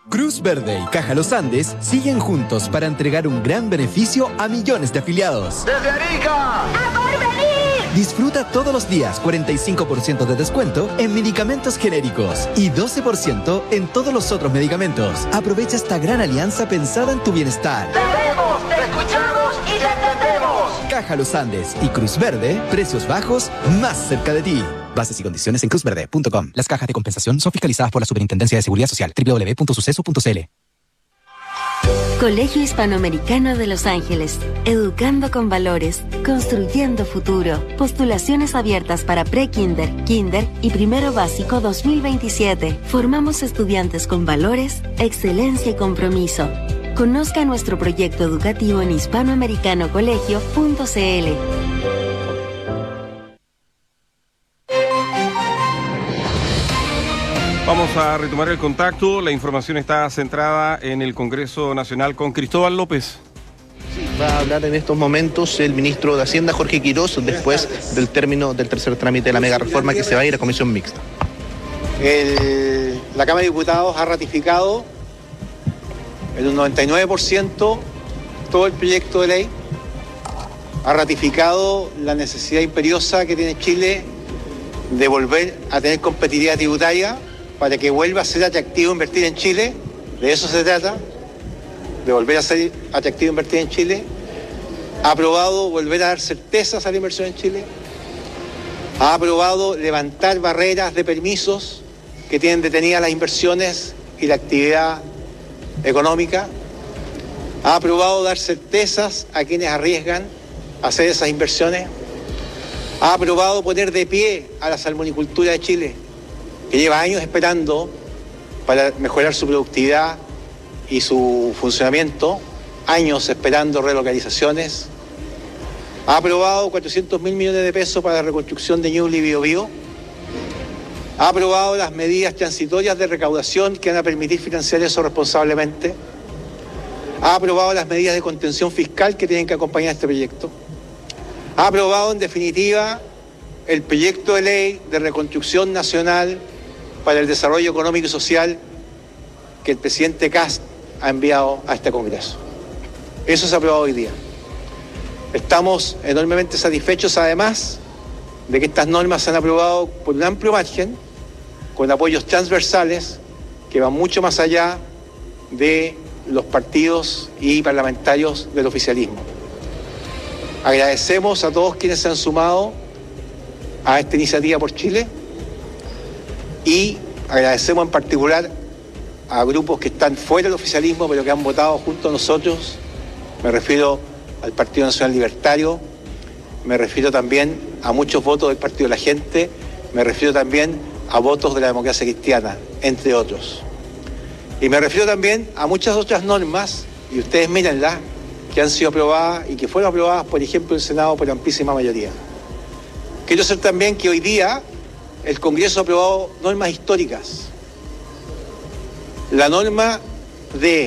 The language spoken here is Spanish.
Cruz Verde y Caja Los Andes siguen juntos para entregar un gran beneficio a millones de afiliados. ¡Desde Arica! ¡A Porvenir! Disfruta todos los días 45% de descuento en medicamentos genéricos y 12% en todos los otros medicamentos. Aprovecha esta gran alianza pensada en tu bienestar. ¡Te vemos, te escuchamos y te entendemos! Caja Los Andes y Cruz Verde, precios bajos más cerca de ti. Bases y condiciones en cruzverde.com. Las cajas de compensación son fiscalizadas por la Superintendencia de Seguridad Social. www.suceso.cl. Colegio Hispanoamericano de Los Ángeles. Educando con valores. Construyendo futuro. Postulaciones abiertas para pre-kinder, kinder y primero básico 2027. Formamos estudiantes con valores, excelencia y compromiso. Conozca nuestro proyecto educativo en hispanoamericanocolegio.cl. Vamos a retomar el contacto. La información está centrada en el Congreso Nacional con Cristóbal López. Sí, va a hablar en estos momentos el ministro de Hacienda, Jorge Quirós, después del término del tercer trámite de la mega reforma que se va a ir a comisión mixta. La Cámara de Diputados ha ratificado en un 99% todo el proyecto de ley. Ha ratificado la necesidad imperiosa que tiene Chile de volver a tener competitividad tributaria para que vuelva a ser atractivo invertir en Chile. De eso se trata, de volver a ser atractivo invertir en Chile. Ha aprobado volver a dar certezas a la inversión en Chile. Ha aprobado levantar barreras de permisos que tienen detenidas las inversiones y la actividad económica. Ha aprobado dar certezas a quienes arriesgan a hacer esas inversiones. Ha aprobado poner de pie a la salmonicultura de Chile, que lleva años esperando para mejorar su productividad y su funcionamiento, años esperando relocalizaciones. Ha aprobado 400.000 millones de pesos para la reconstrucción de Ñuble y Biobío. Ha aprobado las medidas transitorias de recaudación que van a permitir financiar eso responsablemente. Ha aprobado las medidas de contención fiscal que tienen que acompañar este proyecto. Ha aprobado, en definitiva, el proyecto de ley de reconstrucción nacional para el desarrollo económico y social que el presidente Kast ha enviado a este Congreso. Eso se ha aprobado hoy día. Estamos enormemente satisfechos, además, de que estas normas se han aprobado por un amplio margen, con apoyos transversales que van mucho más allá de los partidos y parlamentarios del oficialismo. Agradecemos a todos quienes se han sumado a esta iniciativa por Chile y agradecemos en particular a grupos que están fuera del oficialismo pero que han votado junto a nosotros. Me refiero al Partido Nacional Libertario, me refiero también a muchos votos del Partido de la Gente, me refiero también a votos de la democracia cristiana, entre otros. Y me refiero también a muchas otras normas, y ustedes mírenlas, que han sido aprobadas y que fueron aprobadas, por ejemplo, en el Senado por amplísima mayoría. Quiero decir también que hoy día el Congreso ha aprobado normas históricas. La norma de